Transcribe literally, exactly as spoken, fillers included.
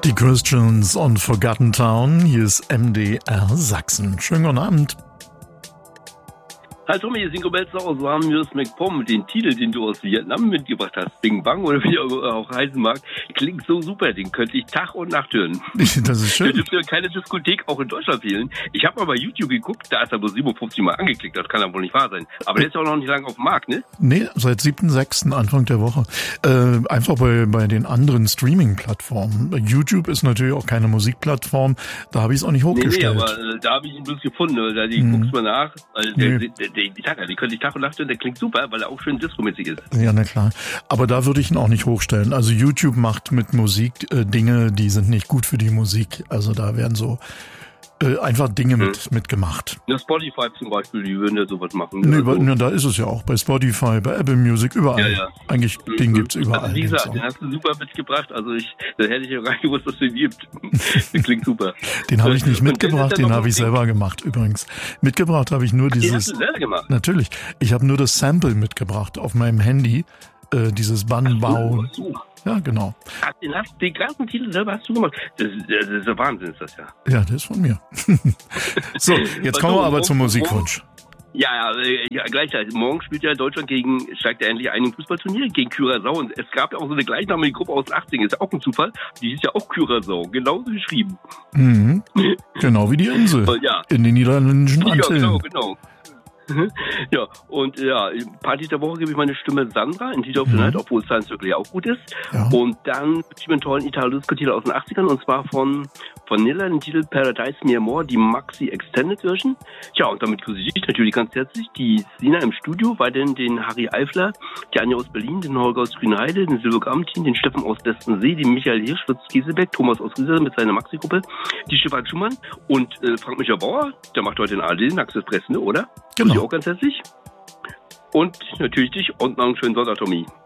Die Christians on Forgotten Town. Hier ist M D R Sachsen. Schönen guten Abend. Hi Tommy, hier ist Ingo Belzer aus Warmjus McPom. Den Titel, den du aus Vietnam mitgebracht hast, Bing Bang oder wie er auch heißen mag, klingt so super. Den könnte ich Tag und Nacht hören. Das ist schön. Da dürfte keine Diskothek auch in Deutschland fehlen. Ich habe mal bei YouTube geguckt, da ist er bloß siebenundfünfzig Mal angeklickt. Das kann ja wohl nicht wahr sein. Aber der ist auch noch nicht lange auf dem Markt, ne? Nee, seit siebten sechsten Anfang der Woche. Äh, einfach bei, bei den anderen Streaming-Plattformen. YouTube ist natürlich auch keine Musikplattform. Da habe ich es auch nicht hochgestellt. Nee, nee, aber äh, da habe ich ihn bloß gefunden. Da die Mhm. guckst mal nach. Also, der, Nee. der, der, die, Tag, die könnte ich Tag und Nacht hören. Der klingt super, weil er auch schön disco-mäßig ist. Ja, na klar. Aber da würde ich ihn auch nicht hochstellen. Also YouTube macht mit Musik äh, Dinge, die sind nicht gut für die Musik. Also da werden so äh, einfach Dinge mit, Hm. mitgemacht. Na, Spotify zum Beispiel, die würden ja sowas machen. Nee, Also, bei- na, da ist es ja auch. Bei Spotify, bei Apple Music, überall. Ja, ja. Eigentlich, den gibt's überall. Also wie den gesagt, Song. den hast du super mitgebracht. Also ich, da hätte ich ja gar nicht gewusst, dass es den gibt. Der klingt super. Den habe ich nicht Und mitgebracht, ist den ja habe ich noch selber gemacht übrigens. Mitgebracht habe ich nur Den hast dieses... du selber gemacht. Natürlich, ich habe nur das Sample mitgebracht auf meinem Handy. Äh, dieses Bannbau. So. Ja, genau. Ach, den, hast, den ganzen Titel selber hast du gemacht. Das, ist- das ist der Wahnsinn, ist das ja. Ja, der ist von mir. So, jetzt kommen wir aber zum Musikwunsch. Ja, ja, äh, ja, gleichzeitig. Morgen spielt ja Deutschland gegen, steigt ja endlich ein im Fußballturnier gegen Curaçao. Und es gab ja auch so eine gleichnamige Gruppe aus achtzehn. Ist ja auch ein Zufall. Die ist ja auch Curaçao. Genauso geschrieben. Mhm. Genau wie die Insel Äh, ja. in den niederländischen Ja, Antillen. genau, genau. Ja, und ja, Party der Woche gebe ich meine Stimme Sandra in Titel of the Mhm. Night, obwohl Science wirklich ja auch gut ist. Ja. Und dann gibt es einen tollen Italo-Disco-Titel aus den achtzigern und zwar von Vanilla, den Titel Paradise Me More, die Maxi Extended Version. Ja, und damit grüße ich dich natürlich ganz herzlich, die Sina im Studio, weiterhin den Harry Eifler, die Anja aus Berlin, den Holger aus Grünheide, den Silvio Gramtin, den Steffen aus Bestensee, den Michael Hirsch, Fritz Kiesebeck, Thomas aus Riesa mit seiner Maxi-Gruppe, die Stefan Schumann und äh, Frank Michael Bauer, der macht heute den A R D, den Axel Press, ne, oder? Genau. Grüße ich auch ganz herzlich. Und natürlich dich und noch einen schönen Sonntag, Tommy.